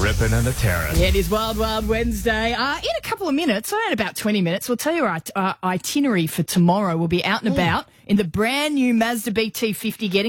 ripping and a tearing. Yeah, it is Wild Wild Wednesday. In a couple of minutes, in about 20 minutes, we'll tell you our itinerary for tomorrow. We'll be out and about in the brand new Mazda BT50 getting